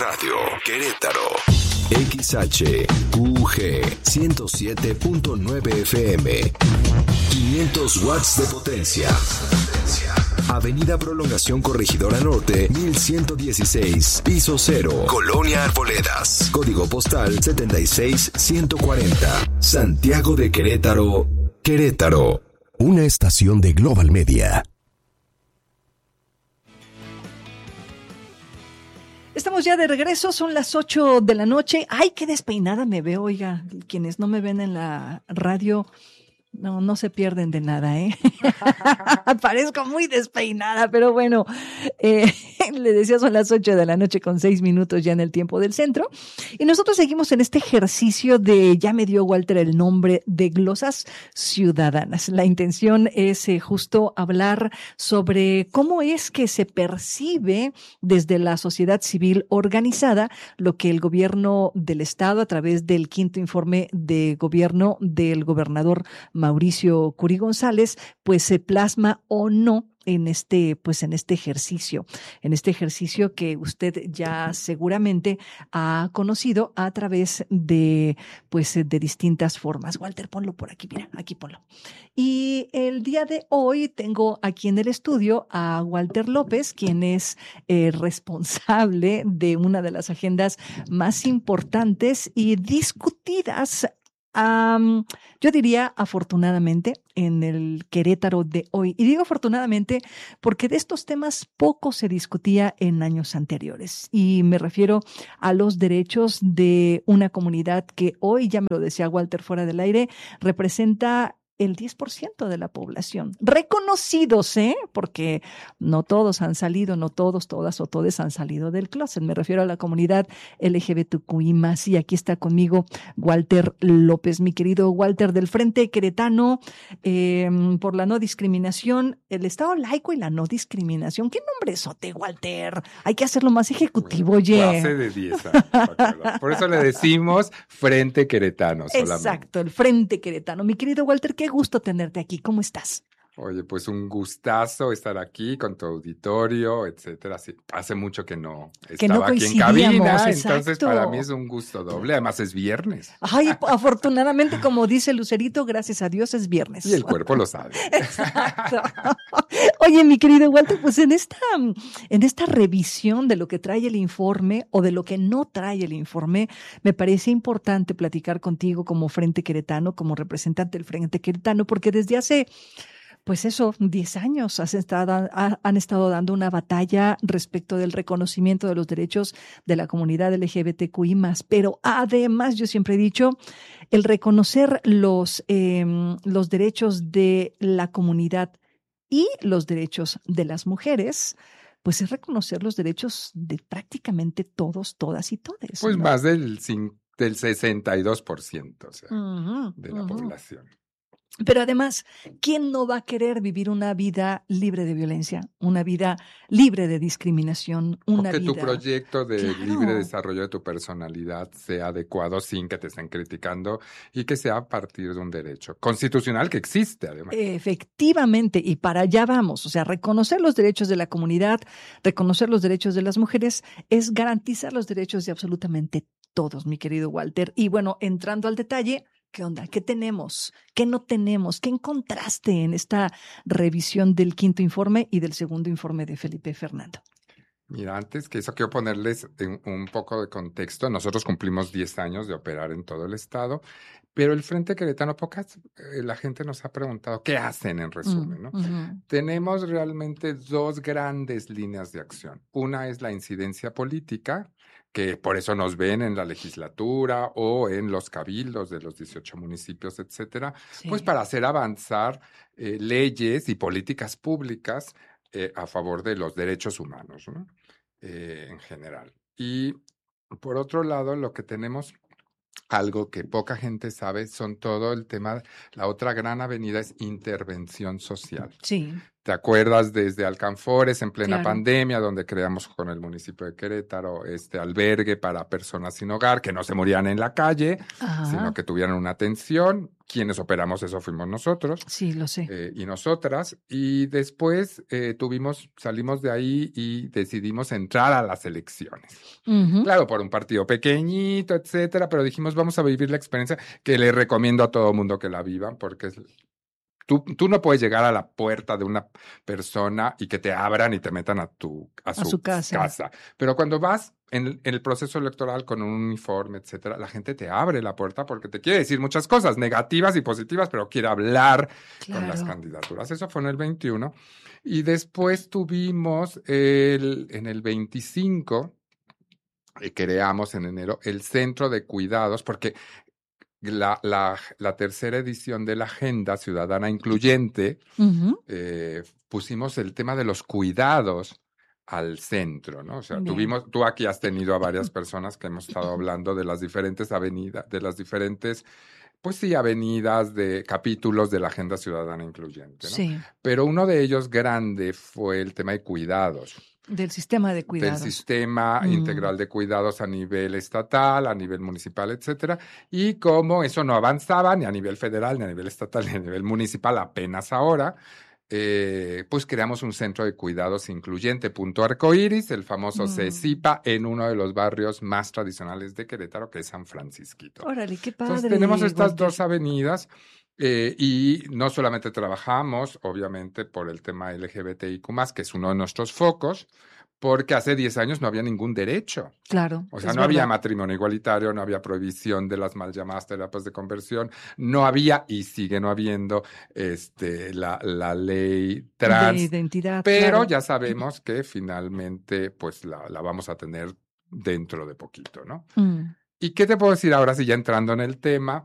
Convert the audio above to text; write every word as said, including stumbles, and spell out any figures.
Radio, Querétaro. X H U G ciento siete punto nueve F M. quinientos watts de potencia. Avenida Prolongación Corregidora Norte, mil ciento dieciséis, piso cero, Colonia Arboledas. Código postal setenta y seis ciento cuarenta. Santiago de Querétaro, Querétaro. Una estación de Global Media. Estamos ya de regreso, son las ocho de la noche. ¡Ay, qué despeinada me veo! Oiga, quienes no me ven en la radio, no, no se pierden de nada, ¿eh? Parezco muy despeinada, pero bueno, eh, le decía, son las ocho de la noche con seis minutos ya en el tiempo del centro. Y nosotros seguimos en este ejercicio de, ya me dio Walter el nombre, de glosas ciudadanas. La intención es eh, justo hablar sobre cómo es que se percibe desde la sociedad civil organizada lo que el gobierno del estado, a través del quinto informe de gobierno del gobernador Mauricio Curi González, pues se plasma o no en este, pues en este ejercicio, en este ejercicio que usted ya seguramente ha conocido a través de, pues, de distintas formas. Walter, ponlo por aquí, mira, aquí ponlo. Y el día de hoy tengo aquí en el estudio a Walter López, quien es eh, responsable de una de las agendas más importantes y discutidas, Um, yo diría afortunadamente, en el Querétaro de hoy. Y digo afortunadamente porque de estos temas poco se discutía en años anteriores. Y me refiero a los derechos de una comunidad que hoy, ya me lo decía Walter fuera del aire, representa el diez por ciento de la población. Reconocidos, ¿eh? Porque no todos han salido, no todos, todas o todes han salido del closet. Me refiero a la comunidad L G B T Q I más. Y aquí está conmigo Walter López, mi querido Walter, del Frente Queretano eh, por la no discriminación, el Estado laico y la no discriminación. ¿Qué nombresote, Walter? Hay que hacerlo más ejecutivo, oye. Clase de diez. Por eso le decimos Frente Queretano solamente. Exacto, el Frente Queretano. Mi querido Walter, qué gusto tenerte aquí. ¿Cómo estás? Oye, pues un gustazo estar aquí con tu auditorio, etcétera. Sí, hace mucho que no estaba que no aquí en cabina, exacto. Entonces para mí es un gusto doble. Además es viernes. Ay, afortunadamente, como dice Lucerito, gracias a Dios es viernes. Y el cuerpo lo sabe. Exacto. Oye, mi querido Walter, pues en esta, en esta revisión de lo que trae el informe o de lo que no trae el informe, me parece importante platicar contigo como Frente Queretano, como representante del Frente Queretano, porque desde hace... Pues eso, diez años has estado, ha, han estado dando una batalla respecto del reconocimiento de los derechos de la comunidad L G B T Q I más, pero además yo siempre he dicho, el reconocer los, eh, los derechos de la comunidad y los derechos de las mujeres, pues es reconocer los derechos de prácticamente todos, todas y todes. Pues ¿no? más del, del sesenta y dos por ciento, o sea, uh-huh, de la uh-huh. población. Pero además, ¿quién no va a querer vivir una vida libre de violencia, una vida libre de discriminación, una o que vida... tu proyecto de claro. libre desarrollo de tu personalidad sea adecuado sin que te estén criticando y que sea a partir de un derecho constitucional que existe, además. Efectivamente, y para allá vamos. O sea, reconocer los derechos de la comunidad, reconocer los derechos de las mujeres, es garantizar los derechos de absolutamente todos, mi querido Walter. Y bueno, entrando al detalle... ¿Qué onda? ¿Qué tenemos? ¿Qué no tenemos? ¿Qué encontraste en esta revisión del quinto informe y del segundo informe de Felipe Fernando? Mira, antes que eso quiero ponerles un poco de contexto. Nosotros cumplimos diez años de operar en todo el estado, pero el Frente Queretano, pocas, eh, la gente nos ha preguntado qué hacen en resumen, ¿no? Uh-huh. Tenemos realmente dos grandes líneas de acción. Una es la incidencia política, que por eso nos ven en la legislatura o en los cabildos de los dieciocho municipios, etcétera, sí. Pues para hacer avanzar eh, leyes y políticas públicas eh, a favor de los derechos humanos, ¿no? eh, en general. Y por otro lado, lo que tenemos, algo que poca gente sabe, son todo el tema, la otra gran avenida es intervención social. Sí. ¿Te acuerdas desde Alcanfores en plena claro. pandemia, donde creamos con el municipio de Querétaro este albergue para personas sin hogar, que no se morían en la calle, ajá. sino que tuvieran una atención? quienes operamos eso fuimos nosotros. Sí, lo sé. Eh, y nosotras. Y después eh, tuvimos, salimos de ahí y decidimos entrar a las elecciones. Uh-huh. Claro, por un partido pequeñito, etcétera, pero dijimos, vamos a vivir la experiencia que le recomiendo a todo mundo que la vivan, porque es... Tú, tú no puedes llegar a la puerta de una persona y que te abran y te metan a, tu, a, su, a su casa. casa. Pero cuando vas en el, en el proceso electoral con un uniforme, etcétera, la gente te abre la puerta porque te quiere decir muchas cosas, negativas y positivas, pero quiere hablar Claro. con las candidaturas. Eso fue en el veintiuno. Y después tuvimos el, en el veinticinco, eh, creamos en enero el Centro de Cuidados, porque La, la, la tercera edición de la Agenda Ciudadana Incluyente, uh-huh. eh, pusimos el tema de los cuidados al centro, ¿no? O sea, Bien. tuvimos, tú aquí has tenido a varias personas que hemos estado hablando de las diferentes avenidas, de las diferentes, pues sí, avenidas de capítulos de la Agenda Ciudadana Incluyente, ¿no? Sí. Pero uno de ellos grande fue el tema de cuidados. Del sistema de cuidados. Del sistema mm. integral de cuidados a nivel estatal, a nivel municipal, etcétera. Y como eso no avanzaba ni a nivel federal, ni a nivel estatal, ni a nivel municipal, apenas ahora, eh, pues creamos un centro de cuidados incluyente, Punto Arcoíris, el famoso mm. CECIPA, en uno de los barrios más tradicionales de Querétaro, que es San Francisquito. Órale, qué padre. Entonces tenemos estas Walter. dos avenidas. Eh, y no solamente trabajamos, obviamente, por el tema L G B T I Q más, que es uno de nuestros focos, porque hace diez años no había ningún derecho. Claro. O sea, no verdad. había matrimonio igualitario, no había prohibición de las mal llamadas terapias de conversión, no había, y sigue no habiendo, este, la, la ley trans. De identidad. Pero claro. ya sabemos que finalmente, pues, la, la vamos a tener dentro de poquito, ¿no? Mm. ¿Y qué te puedo decir ahora, si ya entrando en el tema?